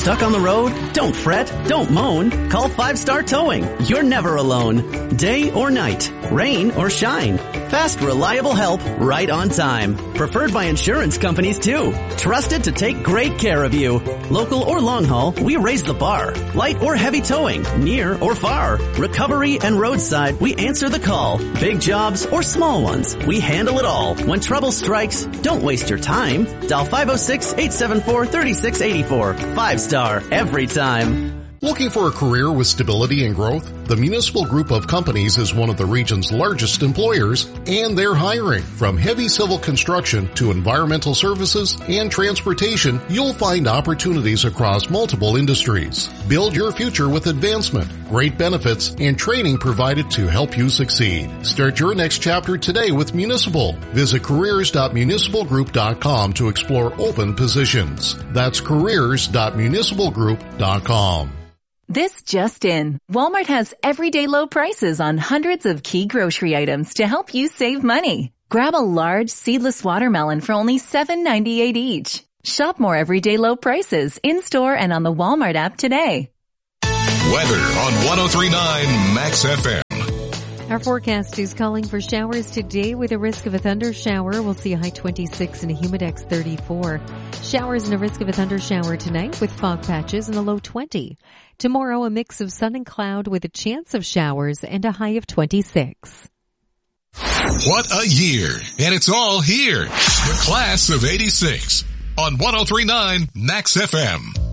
Stuck on the road? Don't fret, don't moan. Call 5-Star Towing. You're never alone. Day or night, rain or shine. Fast, reliable help right on time. Preferred by insurance companies too. Trusted to take great care of you. Local or long haul, we raise the bar. Light or heavy towing, near or far. Recovery and roadside, we answer the call. Big jobs or small ones, we handle it all. When trouble strikes, don't waste your time. Dial 506-874-3684. 5-Star every time. Looking for a career with stability and growth? The Municipal Group of Companies is one of the region's largest employers, and they're hiring. From heavy civil construction to environmental services and transportation, you'll find opportunities across multiple industries. Build your future with advancement, great benefits, and training provided to help you succeed. Start your next chapter today with Municipal. Visit careers.municipalgroup.com to explore open positions. That's careers.municipalgroup.com. This just in. Walmart has everyday low prices on hundreds of key grocery items to help you save money. Grab a large seedless watermelon for only $7.98 each. Shop more everyday low prices in-store and on the Walmart app today. Weather on 103.9 Max FM. Our forecast is calling for showers today with a risk of a thunder shower. We'll see a high 26 and a humidex 34. Showers and a risk of a thunder shower tonight with fog patches and a low 20. Tomorrow, a mix of sun and cloud with a chance of showers and a high of 26. What a year. And it's all here. The class of 86 on 103.9 Max FM.